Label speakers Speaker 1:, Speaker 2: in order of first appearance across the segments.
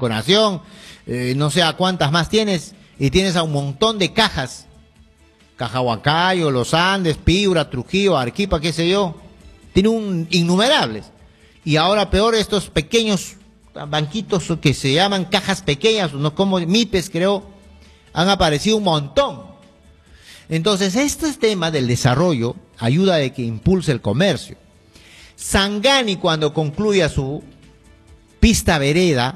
Speaker 1: Banco Nación, no sé a cuántas más tienes, y tienes a un montón de cajas, Caja Huancayo, Los Andes, Piura, Trujillo, Arequipa, qué sé yo, tiene innumerables. Y ahora peor estos pequeños banquitos que se llaman cajas pequeñas, no como MIPES creo, han aparecido un montón. Entonces este tema del desarrollo ayuda a que impulse el comercio. Sangani cuando concluya su pista vereda,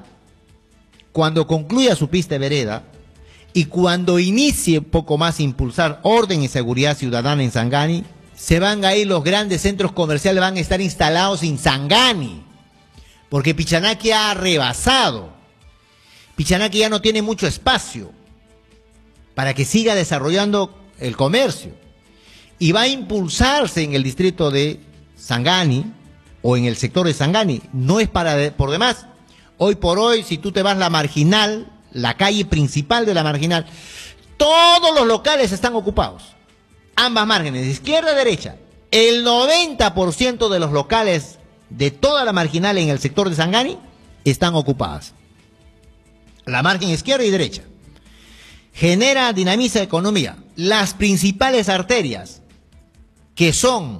Speaker 1: y cuando inicie un poco más a impulsar orden y seguridad ciudadana en Sangani, se van a ir los grandes centros comerciales, van a estar instalados en Sangani, porque Pichanaki ha rebasado. Pichanaki ya no tiene mucho espacio para que siga desarrollando el comercio, y va a impulsarse en el distrito de Sangani o en el sector de Sangani. No es por demás. Hoy por hoy, si tú te vas a la Marginal, la calle principal de la Marginal, todos los locales están ocupados. Ambas márgenes, izquierda y derecha. El 90% de los locales de toda la Marginal en el sector de Sangani están ocupadas. La margen izquierda y derecha. Genera, dinamiza economía. Las principales arterias, que son,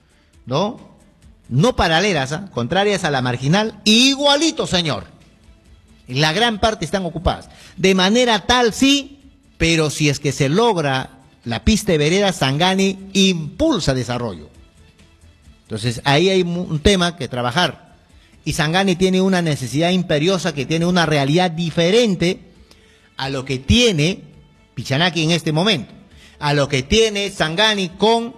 Speaker 1: no paralelas, contrarias a la Marginal, igualito, señor. La gran parte están ocupadas. De manera tal, sí, pero si es que se logra la pista de vereda, Sangani impulsa desarrollo. Entonces, ahí hay un tema que trabajar. Y Sangani tiene una necesidad imperiosa, que tiene una realidad diferente a lo que tiene Pichanaki en este momento, a lo que tiene Sangani con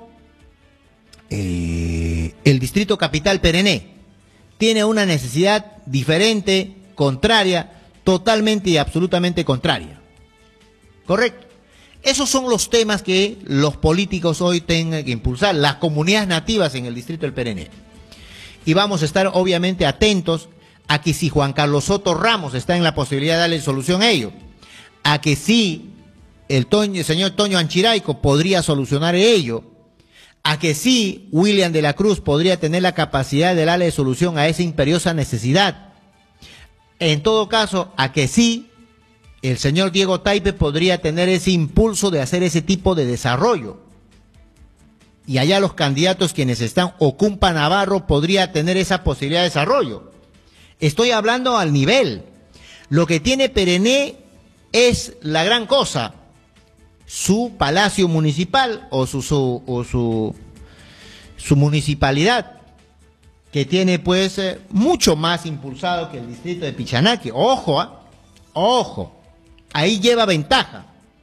Speaker 1: el distrito capital Perené. Tiene una necesidad diferente, contraria, totalmente y absolutamente contraria. ¿Correcto? Esos son los temas que los políticos hoy tienen que impulsar, las comunidades nativas en el distrito del Perené. Y vamos a estar obviamente atentos a que si Juan Carlos Soto Ramos está en la posibilidad de darle solución a ello, a que si el señor Toño Anchiraico podría solucionar ello, a que sí William de la Cruz podría tener la capacidad de darle solución a esa imperiosa necesidad. En todo caso, a que sí el señor Diego Taipe podría tener ese impulso de hacer ese tipo de desarrollo. Y allá los candidatos quienes están, Ocumpa Navarro podría tener esa posibilidad de desarrollo. Estoy hablando al nivel. Lo que tiene Perené es la gran cosa. Su palacio municipal o su municipalidad, que tiene pues mucho más impulsado que el distrito de Pichanaki. Ojo, ojo, ahí lleva ventaja.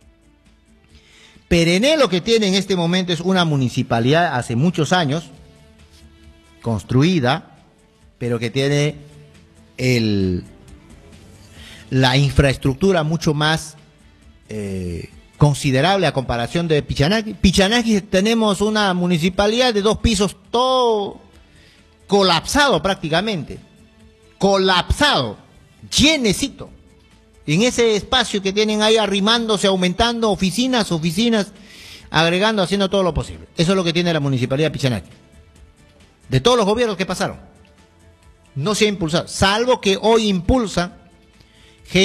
Speaker 1: Perené lo que tiene en este momento es una municipalidad hace muchos años, construida, pero que tiene la infraestructura mucho más considerable a comparación de Pichanaki. Pichanaki tenemos una municipalidad de 2 pisos, todo colapsado prácticamente, colapsado, llenecito. En ese espacio que tienen ahí arrimándose, aumentando oficinas, agregando, haciendo todo lo posible. Eso es lo que tiene la municipalidad de Pichanaki. De todos los gobiernos que pasaron, no se ha impulsado, salvo que hoy impulsa